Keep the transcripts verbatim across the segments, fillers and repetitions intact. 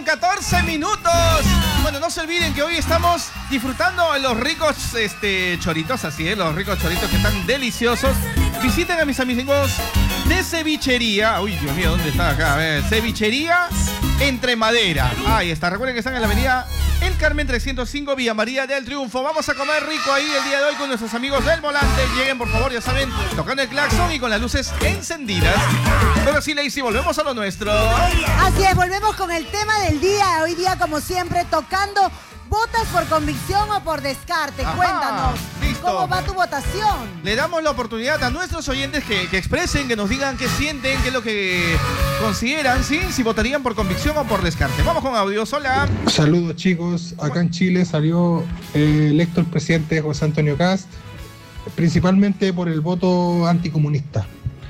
con catorce minutos. Bueno, no se olviden que hoy estamos disfrutando de los ricos este, choritos, así es, los ricos choritos que están deliciosos. Visiten a mis amigos de Cevichería. Uy, Dios mío, ¿dónde está acá? A ver, Cevichería Entre Madera. Ahí está, recuerden que están en la avenida El Carmen trescientos cinco, Villa María del Triunfo. Vamos a comer rico ahí el día de hoy con nuestros amigos del volante. Lleguen, por favor, ya saben, tocando el claxon y con las luces encendidas. Pero sí, Lacey, volvemos a lo nuestro. Así es, volvemos con el tema del día. Hoy día, como siempre, tocando ¿votas por convicción o por descarte? Ajá, Cuéntanos, listo. ¿cómo va tu votación? Le damos la oportunidad a nuestros oyentes que, que expresen, que nos digan qué sienten, qué es lo que consideran, ¿sí? Si votarían por convicción o por descarte. Vamos con audios. Hola. Saludos, chicos. Acá en Chile salió eh, electo el presidente José Antonio Kast, principalmente por el voto anticomunista.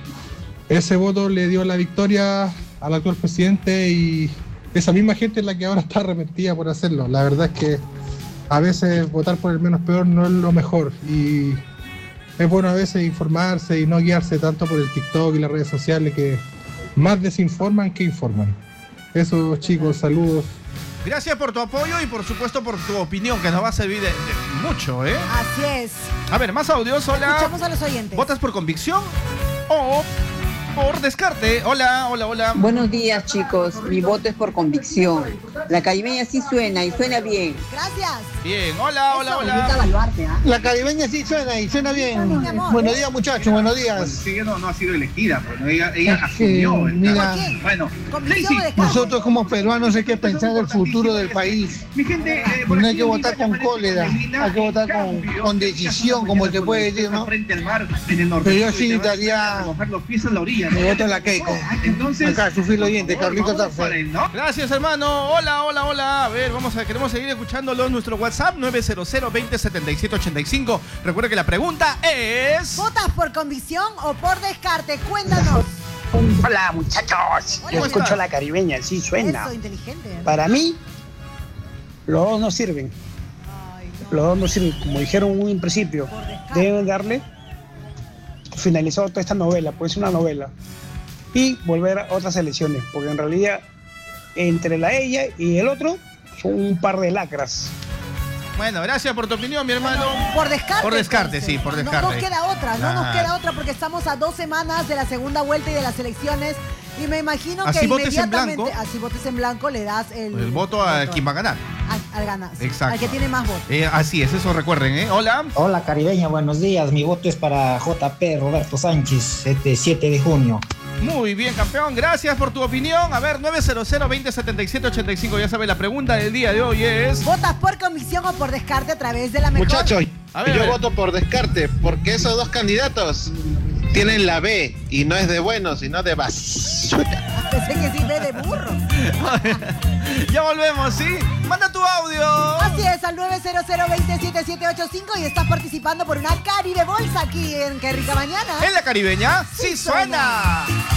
Ese voto le dio la victoria al actual presidente y esa misma gente es la que ahora está arrepentida por hacerlo. La verdad es que a veces votar por el menos peor no es lo mejor y es bueno a veces informarse y no guiarse tanto por el TikTok y las redes sociales que más desinforman que informan. Eso, chicos, saludos. Gracias por tu apoyo y por supuesto por tu opinión, que nos va a servir de, de mucho, ¿eh? Así es. A ver, más audios. Hola. Escuchamos a los oyentes. ¿Votas por convicción o por descarte? Hola, hola, hola. Buenos días, chicos. Mi voto es por convicción. La caribeña sí suena y suena bien. Gracias. Bien, hola, hola, Eso, hola. La caribeña sí suena y suena bien. Mi amor. Buenos días, muchachos, buenos días. Pues ella no, no ha sido elegida, pues, ¿no? ella, ella Es que, asumió. el mira, cargo. ¿Por qué? Bueno, ¿Convicción Lacey, o descarte? Nosotros como peruanos hay que pensar el futuro del país. mi gente, eh, por No hay aquí que votar con aparece cólera, Carolina, hay que votar con- cambio. con decisión, como se puede decir, ¿no? Frente al mar, en el norte. Pero yo sí Y te vas daría- a remojar los pies en la orilla, ¿no? Mi voto en la Keiko. Entonces, Acá, su filo oyente, por favor, Carlitos vamos Arce. para el norte. Gracias, hermano. Hola, hola, hola. A ver, vamos a, queremos seguir escuchándolo en nuestro WhatsApp nueve cero cero, veinte, setenta y siete, ochenta y cinco. Recuerda que la pregunta es... ¿Votas por convicción o por descarte? Cuéntanos. Hola, muchachos. Hola, Yo ¿cómo escucho estás? la caribeña, sí suena. Eso, inteligente. ¿eh? Para mí, los dos no sirven. Ay, no. Los dos no sirven. Como dijeron en un principio, Por descarte. deben darle finalizado toda esta novela, pues es una novela. Y volver a otras elecciones, porque en realidad, entre la ella y el otro, son un par de lacras. Bueno, gracias por tu opinión, mi hermano. Por descarte. Por descarte, entonces. sí, por No- No descarte. nos queda otra, no nos Claro. queda otra porque estamos a dos semanas de la segunda vuelta y de las elecciones y me imagino Así que votes en inmediatamente, blanco. así votes en blanco, le das el, El voto a quien va a ganar. Al, al ganar, sí, Exacto. al que tiene más votos. Eh, así es, eso recuerden, ¿eh? Hola. Hola caribeña, buenos días. Mi voto es para J P Roberto Sánchez, este siete de junio. Muy bien, campeón. Gracias por tu opinión. A ver, nueve cero cero, veinte, setenta y siete, ochenta y cinco. Ya sabe, la pregunta del día de hoy es... ¿Votas por convicción o por descarte a través de la mejor? Muchachos, A ver, yo a ver. voto por descarte, porque esos dos candidatos tienen la B y no es de bueno, sino de basura. Pensé que sí ve de burro. Ya volvemos, ¿sí? Manda tu audio. Así es, al nueve cero cero, veinte, setenta y siete ochenta y cinco y estás participando por una Caribe Bolsa aquí en Qué Rica Mañana. En la caribeña, sí, Sí suena. suena.